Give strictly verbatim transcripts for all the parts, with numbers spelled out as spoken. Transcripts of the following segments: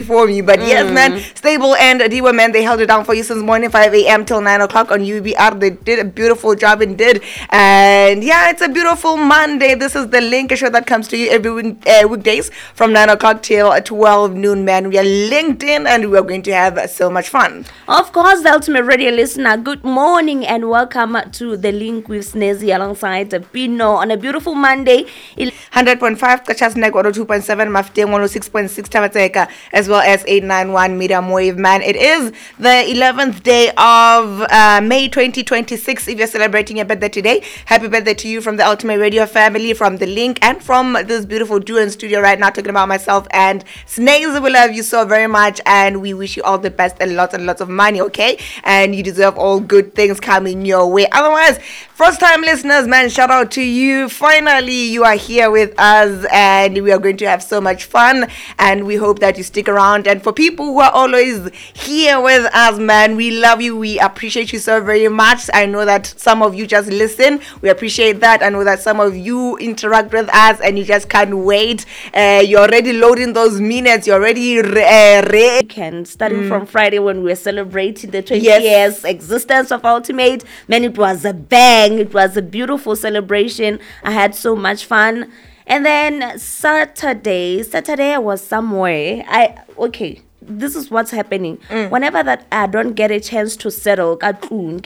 before me. But mm. yes, man, Stable and Adiwa, man, they held it down for you since morning five a.m. till nine o'clock on U B R. They did a beautiful job indeed. And yeah, it's a beautiful Monday. This is the Link show that comes to you every week, uh, weekdays from nine o'clock till twelve noon, man. We are linked in and we are going to have so much fun. Of course, the ultimate radio listener, good morning and welcome to the Link with Snezzy alongside Pino on a beautiful Monday. one hundred point five Kachasnek, one oh two point seven Mafting, one oh six point six Tamateka, as well as eight ninety-one medium wave, man. It is the eleventh day of uh, May twenty twenty-six. If you're celebrating your birthday today, happy birthday to you from the Ultimate Radio family, from the Link, and from this beautiful duo in studio right now, talking about myself and Snezzy. We love you so very much and we wish you all the best and lots and lots of money, okay? And you deserve all good things coming your way. Otherwise, first time listeners, man, shout out to you. Finally, you are here with us and we are going to have so much fun and we hope that you stick around. And for people who are always here with us, man, we love you. We appreciate you so very much. I know that some of you just listen. We appreciate that. I know that some of you interact with us and you just can't wait. Uh, you're already loading those minutes. You're already re- uh, re- Weekend, starting mm. from Friday when we were celebrating the twenty yes. years existence of Ultimate. Man, it was a bang. It was a beautiful celebration. I had so much fun. And then Saturday, Saturday I was somewhere. I okay. This is what's happening. Mm. Whenever that I don't get a chance to settle, and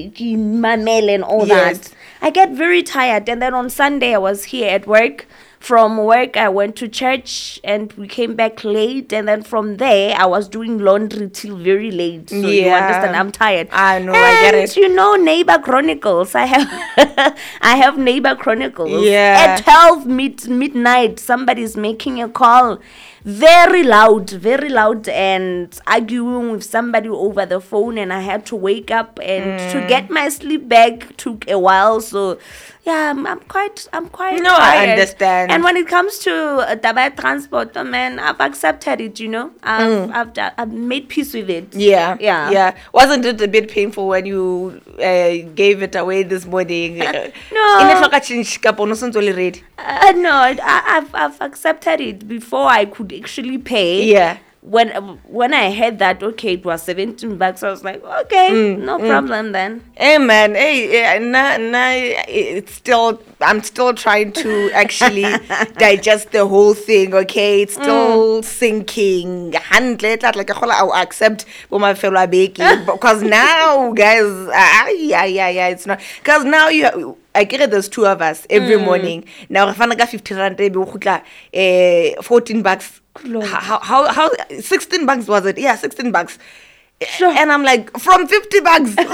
all yes. that, I get very tired. And then on Sunday I was here at work. From work, I went to church and we came back late. And then from there, I was doing laundry till very late. So yeah. you understand, I'm tired. I know, and I get it. You know, Neighbor Chronicles. I have I have Neighbor Chronicles. Yeah. At twelve mid- midnight, somebody's making a call. Very loud, very loud, and arguing with somebody over the phone, and I had to wake up and mm. to get my sleep back took a while. So, yeah, I'm, I'm quite, I'm quite no, tired. I understand. And when it comes to uh, Dubai transport, oh, man, I've accepted it. You know, I've, mm. I've, I've, I've made peace with it. Yeah, yeah, yeah. Wasn't it a bit painful when you uh, gave it away this morning? no, uh, no, I, I've, I've accepted it before I could actually pay. Yeah. When when I heard that, okay, it was seventeen bucks, I was like, okay, mm, no mm. problem then. Hey, man, hey, nah, nah, it's still, I'm still trying to actually digest the whole thing, okay? It's still mm. sinking. Like I'll accept because now, guys, ah, yeah, yeah, yeah, it's not. Because now you I get there's two of us every mm. morning. Now, if I got fifty rand, uh, fourteen bucks. How, how, how, sixteen bucks was it? Yeah, sixteen bucks. Sure. And I'm like, from fifty bucks. So,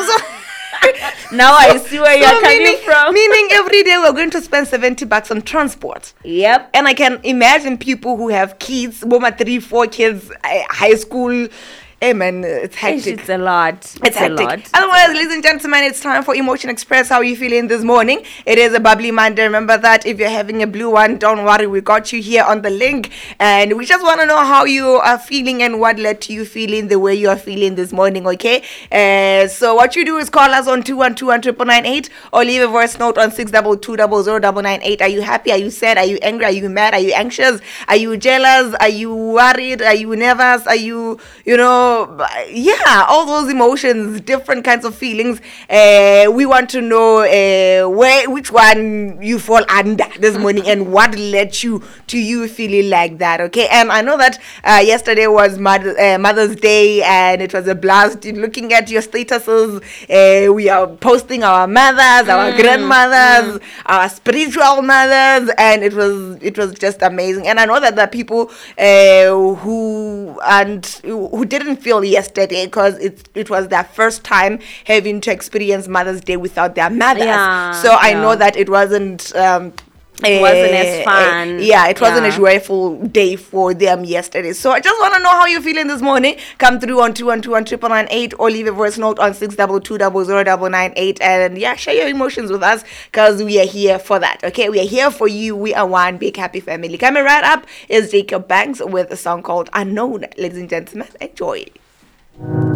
now I see where you're so coming meaning, from. Meaning every day we're going to spend seventy bucks on transport. Yep. And I can imagine people who have kids, woman, three, four kids, high school. Hey man, it's hectic. It's a lot. It's, it's a hectic. lot. Otherwise, ladies and gentlemen, it's time for Emotion Express. How are you feeling this morning? It is a bubbly Monday. Remember that if you're having a blue one, don't worry. We got you here on the Link. And we just want to know how you are feeling and what led to you feeling the way you are feeling this morning, okay? Uh, so what you do is call us on two one two one nine nine nine eight or leave a voice note on six two two zero zero nine nine eight. Are you happy? Are you sad? Are you angry? Are you mad? Are you anxious? Are you jealous? Are you worried? Are you nervous? Are you, you know, yeah. Yeah, all those emotions, different kinds of feelings. Uh, we want to know uh, where, which one you fall under this morning and what led you to you feeling like that, okay? And I know that uh, yesterday was Mother, uh, Mother's Day and it was a blast in looking at your statuses. Uh, we are posting our mothers, our mm, grandmothers, mm. our spiritual mothers, and it was it was just amazing. And I know that there are people uh, who and who didn't feel yesterday because it it was their first time having to experience Mother's Day without their mothers. Yeah, so I yeah. know that it wasn't um, it wasn't as fun. Uh, yeah, it wasn't yeah. a joyful day for them yesterday. So I just want to know how you're feeling this morning. Come through on two one two one nine nine nine eight or leave a voice note on six two two zero zero nine nine eight and yeah, share your emotions with us because we are here for that. Okay, we are here for you. We are one big happy family. Coming right up is Jacob Banks with a song called Unknown. Ladies and gentlemen, enjoy.